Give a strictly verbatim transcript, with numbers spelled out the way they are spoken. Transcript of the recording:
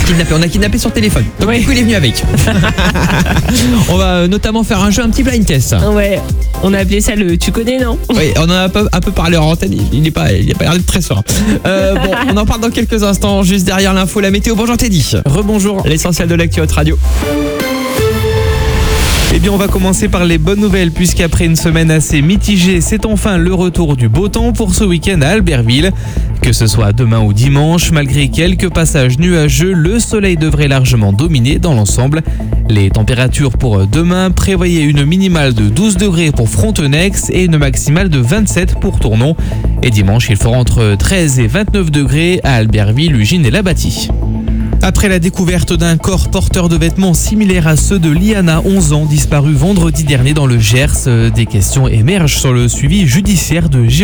kidnappé. On a kidnappé son téléphone. Donc Ouais. du coup, il est venu avec. On va euh, notamment faire un jeu, un petit blind test. Ouais, on a appelé ça le tu connais, non? Oui, on en a un peu, un peu parlé en antenne. Il n'est pas, il n'est pas l'air d'être très serein. Euh, bon, on en parle dans quelques instants. Juste derrière l'info, la météo. Bonjour Teddy. Rebonjour. L'essentiel de l'actu Hot Radio. Eh bien, on va commencer par les bonnes nouvelles puisqu'après une semaine assez mitigée, c'est enfin le retour du beau temps pour ce week-end à Albertville. Que ce soit demain ou dimanche, malgré quelques passages nuageux, le soleil devrait largement dominer dans l'ensemble. Les températures pour demain, prévoyaient une minimale de douze degrés pour Frontenex et une maximale de vingt-sept pour Tournon. Et dimanche, il fera entre treize et vingt-neuf degrés à Albertville, Ugine et Labati. Après la découverte d'un corps porteur de vêtements similaires à ceux de Liana, onze ans, disparue vendredi dernier dans le Gers, des questions émergent sur le suivi judiciaire de